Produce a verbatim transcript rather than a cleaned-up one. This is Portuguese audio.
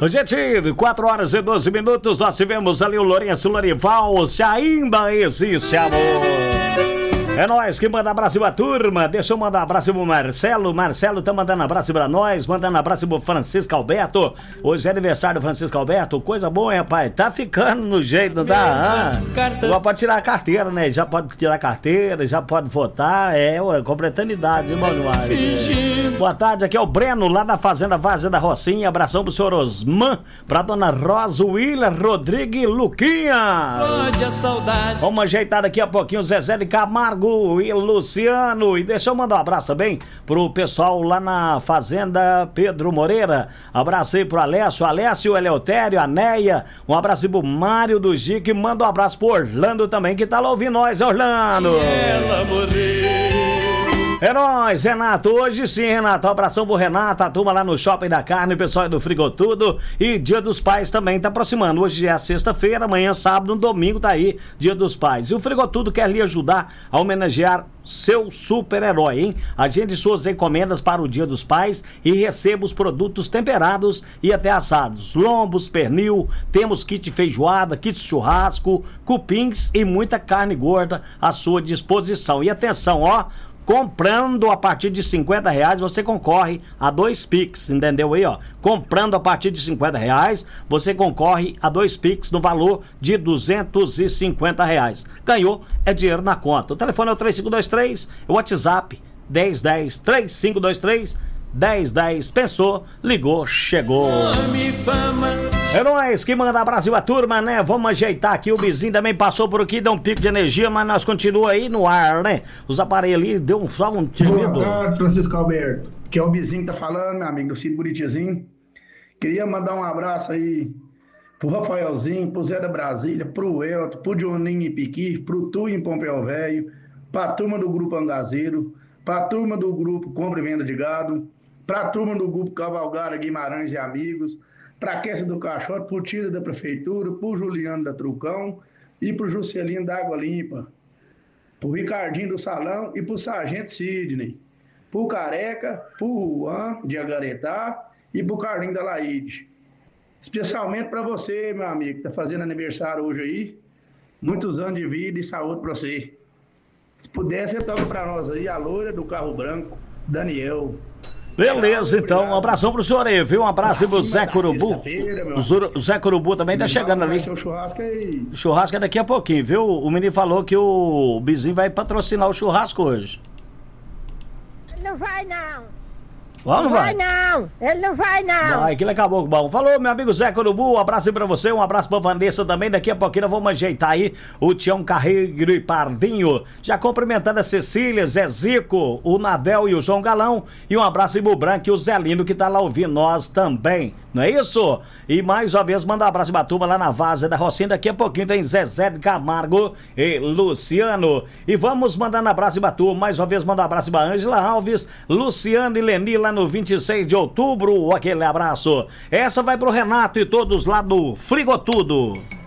Gente, quatro horas e doze minutos, nós tivemos ali o Lourenço Lorival, se ainda existe amor. É nós que manda abraço pra turma. Deixa eu mandar abraço pro Marcelo. Marcelo tá mandando abraço pra nós. Mandando abraço pro Francisco Alberto. Hoje é aniversário do Francisco Alberto. Coisa boa, hein, rapaz? Tá ficando no jeito, tá? Ah, já pode tirar a carteira, né? Já pode tirar a carteira, já pode votar. É, ué, completando idade, irmão demais. É. Boa tarde, aqui é o Breno, lá da Fazenda Várzea da Rocinha. Abração pro senhor Osman, pra dona Rosa, William, Rodrigo e Luquinha. Pode a saudade. Vamos ajeitar daqui a pouquinho o Zezé de Camargo e Luciano. E deixa eu mandar um abraço também pro pessoal lá na Fazenda Pedro Moreira. Abraço aí pro Alessio, Alessio, Eleutério, a Neia. Um abraço aí pro Mário do Gico. E manda um abraço pro Orlando também, que tá lá ouvindo nós, Orlando. E ela morreu. É nóis, Renato. Hoje sim, Renato. Um abração pro Renato, a turma lá no Shopping da Carne, o pessoal do Frigotudo. E Dia dos Pais também tá aproximando. Hoje é sexta-feira, amanhã sábado, no domingo tá aí, Dia dos Pais. E o Frigotudo quer lhe ajudar a homenagear seu super-herói, hein? Agende suas encomendas para o Dia dos Pais e receba os produtos temperados e até assados. Lombos, pernil, temos kit feijoada, kit churrasco, cupins e muita carne gorda à sua disposição. E atenção, ó, comprando a partir de cinquenta reais, você concorre a dois Pix, entendeu aí, ó? Comprando a partir de cinquenta reais, você concorre a dois Pix no valor de duzentos e cinquenta reais. Ganhou, é dinheiro na conta. O telefone é o três cinco dois três, o WhatsApp dez dez, três cinco dois três, dez dez. Pensou, ligou, chegou. Nome, fama. É nóis que manda Brasil a turma, né? Vamos ajeitar aqui. O vizinho também passou por aqui, deu um pico de energia, mas nós continuamos aí no ar, né? Os aparelhos ali, deu um, só um timido. Boa tarde, Francisco Alberto. Que é o vizinho que tá falando, meu amigo, do Cid Buritizinho. Queria mandar um abraço aí pro Rafaelzinho, pro Zé da Brasília, pro Elton, pro Dioninho em Piqui, pro Tu em Pompeu Velho, pra turma do Grupo Angazeiro, pra turma do Grupo Compra e Venda de Gado, pra turma do Grupo Cavalgara Guimarães e Amigos, pra Quessa do Caixote, pro Tida da Prefeitura, pro Juliano da Trucão e pro Juscelino da Água Limpa, pro Ricardinho do Salão e pro Sargento Sidney, pro Careca, pro Juan de Agaretá e pro Carlinho da Laide. Especialmente pra você, meu amigo, que tá fazendo aniversário hoje aí. Muitos anos de vida e saúde pra você. Se pudesse, você toca pra nós aí a loira do carro branco, Daniel. Beleza, então, um abração pro senhor aí, viu? Um abraço pro Zé Curubu. O Zé Curubu também tá chegando ali. O churrasco aí. O churrasco é daqui a pouquinho, viu? O menino falou que o Bizinho vai patrocinar o churrasco hoje. Não vai, não. Vamos, não vai? vai, não. Ele não vai, não. Vai, aquilo acabou com bom. Falou, meu amigo Zé Curubu, um abraço aí pra você, um abraço pra Vanessa também. Daqui a pouquinho nós vamos ajeitar aí o Tião Carreiro e Pardinho. Já cumprimentando a Cecília, Zé Zico, o Nadel e o João Galão. E um abraço aí pro Branco e o Zé Lindo que tá lá ouvindo nós também. Não é isso? E mais uma vez, manda um abraço pra turma lá na Várzea da Rocinha. Daqui a pouquinho tem Zezé de Camargo e Luciano. E vamos mandando abraço pra turma. Mais uma vez, manda um abraço pra Ângela Alves, Luciano e Leni lá no vinte e seis de outubro. Aquele abraço. Essa vai pro Renato e todos lá do Frigotudo.